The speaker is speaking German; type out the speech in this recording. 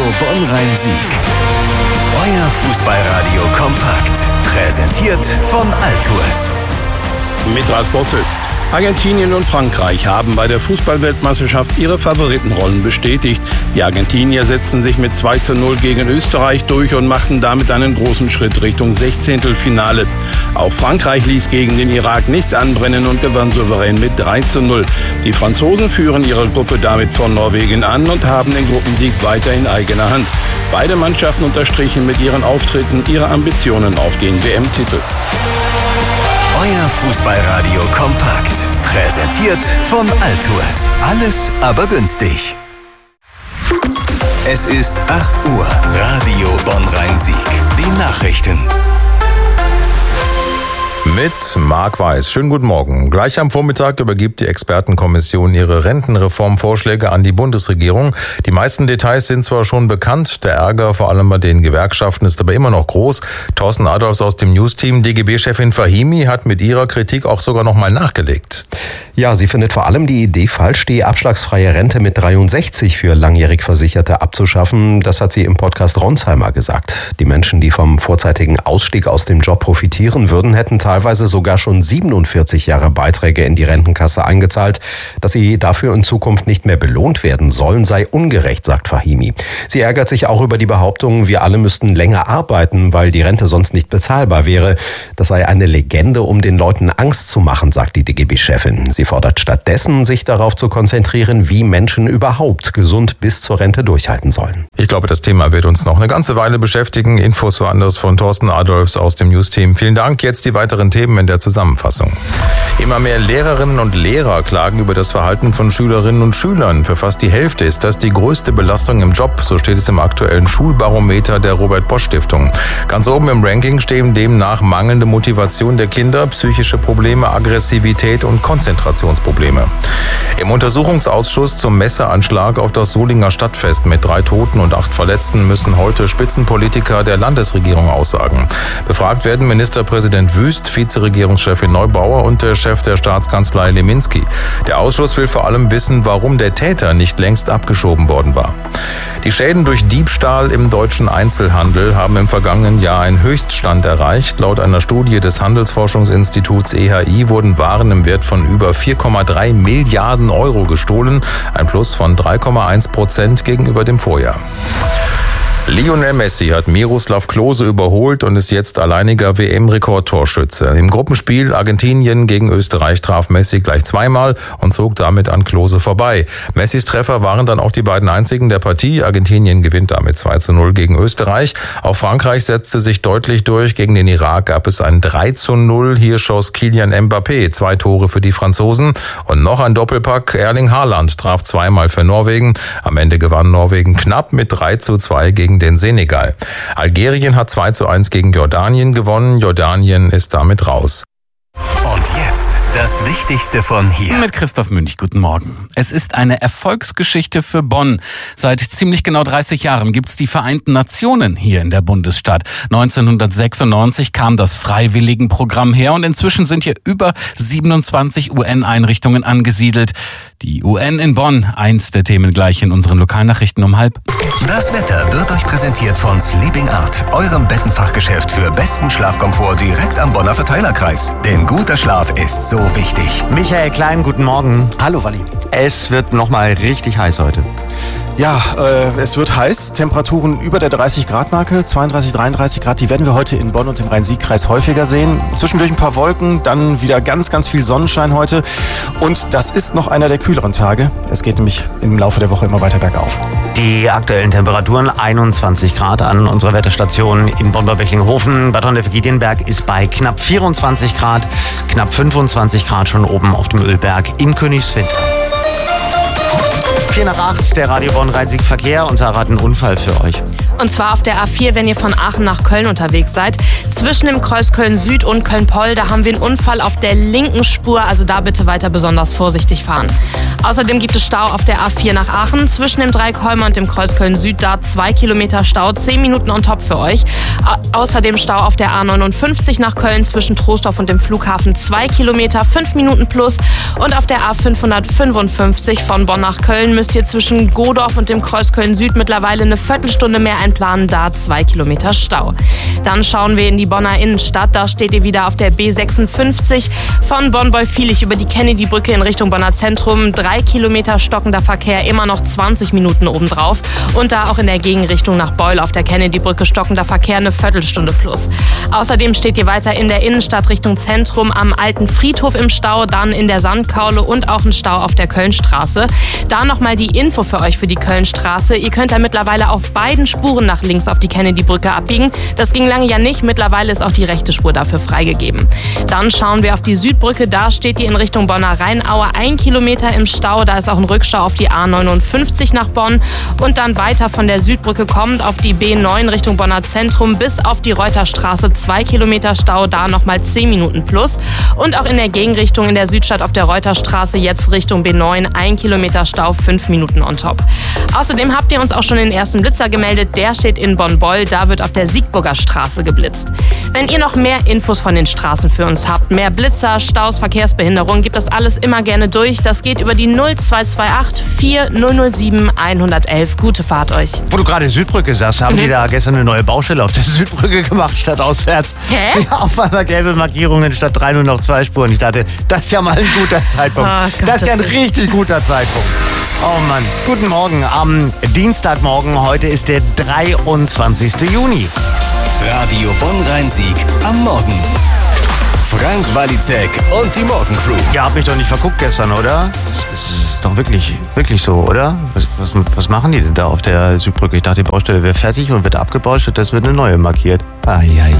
Bonn-Rhein-Sieg. Euer Fußballradio kompakt. Präsentiert von Altours. Mit Ralf Bossel. Argentinien und Frankreich haben bei der Fußballweltmeisterschaft ihre Favoritenrollen bestätigt. Die Argentinier setzten sich mit 2:0 gegen Österreich durch und machten damit einen großen Schritt Richtung 16. Auch Frankreich ließ gegen den Irak nichts anbrennen und gewann souverän mit 3:0. Die Franzosen führen ihre Gruppe damit von Norwegen an und haben den Gruppensieg weiter in eigener Hand. Beide Mannschaften unterstrichen mit ihren Auftritten ihre Ambitionen auf den WM-Titel. Euer Fußballradio kompakt. Präsentiert von Altours. Alles aber günstig. Es ist 8 Uhr. Radio Bonn-Rhein-Sieg. Die Nachrichten. Mit Marc Weiß. Schönen guten Morgen. Gleich am Vormittag übergibt die Expertenkommission ihre Rentenreformvorschläge an die Bundesregierung. Die meisten Details sind zwar schon bekannt, der Ärger vor allem bei den Gewerkschaften ist aber immer noch groß. Thorsten Adolfs aus dem News-Team, DGB-Chefin Fahimi, hat mit ihrer Kritik auch sogar nochmal nachgelegt. Ja, sie findet vor allem die Idee falsch, die abschlagsfreie Rente mit 63 für langjährig Versicherte abzuschaffen. Das hat sie im Podcast Ronsheimer gesagt. Die Menschen, die vom vorzeitigen Ausstieg aus dem Job profitieren würden, hätten teilweise sogar schon 47 Jahre Beiträge in die Rentenkasse eingezahlt. Dass sie dafür in Zukunft nicht mehr belohnt werden sollen, sei ungerecht, sagt Fahimi. Sie ärgert sich auch über die Behauptung, wir alle müssten länger arbeiten, weil die Rente sonst nicht bezahlbar wäre. Das sei eine Legende, um den Leuten Angst zu machen, sagt die DGB-Chefin. Sie fordert stattdessen, sich darauf zu konzentrieren, wie Menschen überhaupt gesund bis zur Rente durchhalten sollen. Ich glaube, das Thema wird uns noch eine ganze Weile beschäftigen. Infos woanders von Thorsten Adolfs aus dem News-Team. Vielen Dank. Jetzt die weiteren Themen in der Zusammenfassung. Immer mehr Lehrerinnen und Lehrer klagen über das Verhalten von Schülerinnen und Schülern. Für fast die Hälfte ist das die größte Belastung im Job, so steht es im aktuellen Schulbarometer der Robert-Bosch-Stiftung. Ganz oben im Ranking stehen demnach mangelnde Motivation der Kinder, psychische Probleme, Aggressivität und Konzentrationsprobleme. Im Untersuchungsausschuss zum Messeranschlag auf das Solinger Stadtfest mit 3 Toten und 8 Verletzten müssen heute Spitzenpolitiker der Landesregierung aussagen. Befragt werden Ministerpräsident Wüst, Vizeregierungschefin Neubauer und der Chef der Staatskanzlei Leminski. Der Ausschuss will vor allem wissen, warum der Täter nicht längst abgeschoben worden war. Die Schäden durch Diebstahl im deutschen Einzelhandel haben im vergangenen Jahr einen Höchststand erreicht. Laut einer Studie des Handelsforschungsinstituts EHI wurden Waren im Wert von über 4,3 Milliarden Euro gestohlen, ein Plus von 3,1% gegenüber dem Vorjahr. Lionel Messi hat Miroslav Klose überholt und ist jetzt alleiniger WM-Rekordtorschütze. Im Gruppenspiel Argentinien gegen Österreich traf Messi gleich zweimal und zog damit an Klose vorbei. Messis Treffer waren dann auch die beiden einzigen der Partie. Argentinien gewinnt damit 2:0 gegen Österreich. Auch Frankreich setzte sich deutlich durch. Gegen den Irak gab es ein 3:0. Hier schoss Kylian Mbappé 2 Tore für die Franzosen. Und noch ein Doppelpack. Erling Haaland traf zweimal für Norwegen. Am Ende gewann Norwegen knapp mit 3:2 gegen den Senegal. Algerien hat 2:1 gegen Jordanien gewonnen. Jordanien ist damit raus. Und jetzt das Wichtigste von hier. Mit Christoph Münch, guten Morgen. Es ist eine Erfolgsgeschichte für Bonn. Seit ziemlich genau 30 Jahren gibt es die Vereinten Nationen hier in der Bundesstadt. 1996 kam das Freiwilligenprogramm her und inzwischen sind hier über 27 UN-Einrichtungen angesiedelt. Die UN in Bonn, eins der Themen gleich in unseren Lokalnachrichten um 12:30. Das Wetter wird euch präsentiert von Sleeping Art, eurem Bettenfachgeschäft für besten Schlafkomfort direkt am Bonner Verteilerkreis. Denn guter Schlaf ist so wichtig. Michael Klein, guten Morgen. Hallo Walli. Es wird nochmal richtig heiß heute. Ja, es wird heiß. Temperaturen über der 30-Grad-Marke, 32, 33 Grad. Die werden wir heute in Bonn und im Rhein-Sieg-Kreis häufiger sehen. Zwischendurch ein paar Wolken, dann wieder ganz, ganz viel Sonnenschein heute. Und das ist noch einer der kühleren Tage. Es geht nämlich im Laufe der Woche immer weiter bergauf. Die aktuellen Temperaturen 21 Grad an unserer Wetterstation in Bonn-Böcklinghofen. Bad Honnef-Giedienberg ist bei knapp 24 Grad, knapp 25 Grad schon oben auf dem Ölberg in Königswinter. 7:45, der Radio Bonn-Rhein-Sieg Verkehr und Sarah hat einen Unfall für euch. Und zwar auf der A4, wenn ihr von Aachen nach Köln unterwegs seid. Zwischen dem Kreuz Köln-Süd und Köln-Poll, da haben wir einen Unfall auf der linken Spur. Also da bitte weiter besonders vorsichtig fahren. Außerdem gibt es Stau auf der A4 nach Aachen. Zwischen dem Dreieck-Holmer und dem Kreuz Köln-Süd, da 2 Kilometer Stau, 10 Minuten on top für euch. Außerdem Stau auf der A59 nach Köln zwischen Troisdorf und dem Flughafen, 2 Kilometer, 5 Minuten plus. Und auf der A555 von Bonn nach Köln müsst müsst ihr zwischen Godorf und dem Kreuz Köln-Süd mittlerweile eine Viertelstunde mehr einplanen, da 2 Kilometer Stau. Dann schauen wir in die Bonner Innenstadt. Da steht ihr wieder auf der B56 von Bonn-Wolfvielich über die Kennedy-Brücke in Richtung Bonner Zentrum. 3 Kilometer stockender Verkehr, immer noch 20 Minuten obendrauf. Und da auch in der Gegenrichtung nach Beul auf der Kennedy-Brücke stockender Verkehr eine Viertelstunde plus. Außerdem steht ihr weiter in der Innenstadt Richtung Zentrum am Alten Friedhof im Stau, dann in der Sandkaule und auch ein Stau auf der Kölnstraße. Da nochmal die Info für euch für die Kölnstraße. Ihr könnt da mittlerweile auf beiden Spuren nach links auf die Kennedy-Brücke abbiegen. Das ging lange ja nicht. Mittlerweile ist auch die rechte Spur dafür freigegeben. Dann schauen wir auf die Südbrücke. Da steht ihr in Richtung Bonner Rheinaue 1 Kilometer im Stau. Da ist auch ein Rückstau auf die A59 nach Bonn. Und dann weiter von der Südbrücke kommend auf die B9 Richtung Bonner Zentrum bis auf die Reuterstraße 2 Kilometer Stau. Da nochmal 10 Minuten plus. Und auch in der Gegenrichtung in der Südstadt auf der Reuterstraße jetzt Richtung B9 1 Kilometer Stau, 5 Minuten on top. Außerdem habt ihr uns auch schon den ersten Blitzer gemeldet. Der steht in Bonn-Boll. Da wird auf der Siegburger Straße geblitzt. Wenn ihr noch mehr Infos von den Straßen für uns habt, mehr Blitzer, Staus, Verkehrsbehinderung, gibt das alles immer gerne durch. Das geht über die 0228 4007 111. Gute Fahrt euch. Wo du gerade Südbrücke sagst, haben die da gestern eine neue Baustelle auf der Südbrücke gemacht, statt auswärts. Hä? Ja, auf einmal gelbe Markierungen statt 3 nur noch 2 Spuren. Ich dachte, das ist ja mal ein guter Zeitpunkt. Oh Gott, das ist ja ein richtig guter Zeitpunkt. Oh Mann. Guten Morgen am Dienstagmorgen. Heute ist der 23. Juni. Radio Bonn-Rhein-Sieg am Morgen. Frank Walizek und die Morgencrew. Ihr habt mich doch nicht verguckt gestern, oder? Das ist doch wirklich so, oder? Was machen die denn da auf der Südbrücke? Ich dachte, die Baustelle wäre fertig und wird abgebaut, stattdessen wird eine neue markiert.